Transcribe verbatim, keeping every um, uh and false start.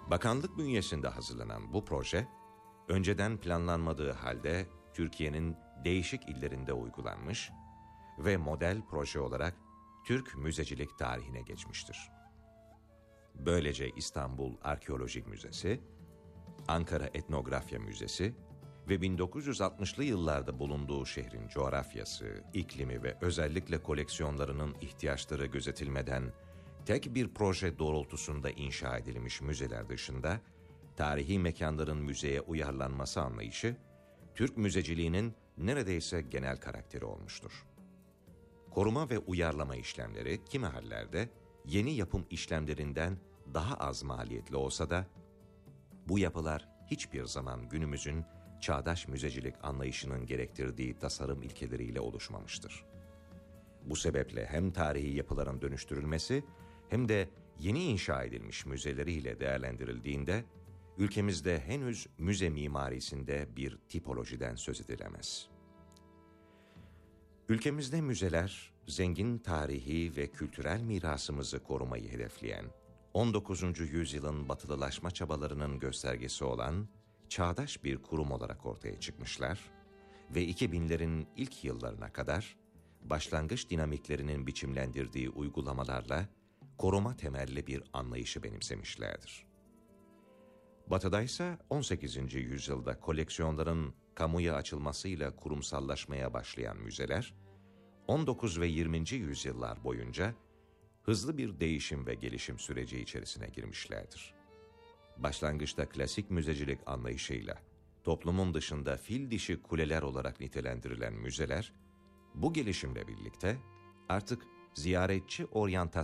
Bakanlık bünyesinde hazırlanan bu proje, önceden planlanmadığı halde Türkiye'nin değişik illerinde uygulanmış ve model proje olarak Türk müzecilik tarihine geçmiştir. Böylece İstanbul Arkeolojik Müzesi, Ankara Etnografya Müzesi ve bin dokuz yüz altmışlı yıllarda bulunduğu şehrin coğrafyası, iklimi ve özellikle koleksiyonlarının ihtiyaçları gözetilmeden tek bir proje doğrultusunda inşa edilmiş müzeler dışında, tarihi mekanların müzeye uyarlanması anlayışı, Türk müzeciliğinin neredeyse genel karakteri olmuştur. Koruma ve uyarlama işlemleri kimi hallerde yeni yapım işlemlerinden daha az maliyetli olsa da, bu yapılar hiçbir zaman günümüzün çağdaş müzecilik anlayışının gerektirdiği tasarım ilkeleriyle oluşmamıştır. Bu sebeple hem tarihi yapıların dönüştürülmesi hem de yeni inşa edilmiş müzeleriyle değerlendirildiğinde, ülkemizde henüz müze mimarisinde bir tipolojiden söz edilemez. Ülkemizde müzeler, zengin tarihi ve kültürel mirasımızı korumayı hedefleyen, on dokuzuncu yüzyılın batılılaşma çabalarının göstergesi olan çağdaş bir kurum olarak ortaya çıkmışlar ve iki binlerin ilk yıllarına kadar başlangıç dinamiklerinin biçimlendirdiği uygulamalarla koruma temelli bir anlayışı benimsemişlerdir. Batı'da ise on sekizinci yüzyılda koleksiyonların kamuya açılmasıyla kurumsallaşmaya başlayan müzeler, on dokuz ve yirminci yüzyıllar boyunca hızlı bir değişim ve gelişim süreci içerisine girmişlerdir. Başlangıçta klasik müzecilik anlayışıyla toplumun dışında fil dişi kuleler olarak nitelendirilen müzeler, bu gelişimle birlikte artık ziyaretçi oryantasyonu